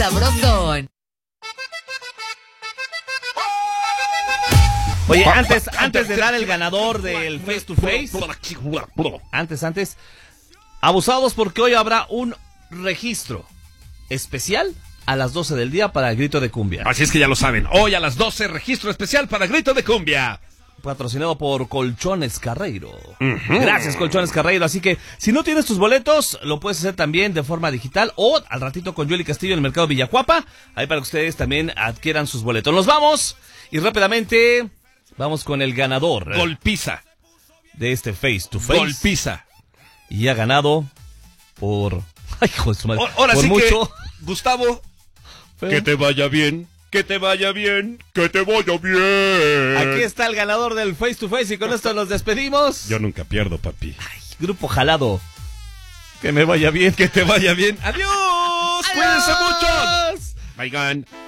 sabrosón. Oye, antes de dar el ganador del Face to Face, antes, abusados porque hoy habrá un registro especial a las 12 del día para el Grito de Cumbia. Así es que ya lo saben, hoy a las 12, registro especial para Grito de Cumbia. Patrocinado por Colchones Carreiro. Gracias, Colchones Carreiro. Así que, si no tienes tus boletos, lo puedes hacer también de forma digital o al ratito con Yoli Castillo en el Mercado Villacuapa. Ahí para que ustedes también adquieran sus boletos. Nos vamos y rápidamente vamos con el ganador. Golpiza. De este Face to Face. Golpiza. Y ha ganado por... Ay, hijo de su madre. Ahora por sí mucho. que, Gustavo, que te vaya bien. Que te vaya bien, que te vaya bien. Aquí está el ganador del Face to Face y con esto nos despedimos. Yo nunca pierdo, papi. Ay, grupo jalado. Que me vaya bien. Que te vaya bien. Adiós. ¡Adiós! Cuídense mucho. Bye,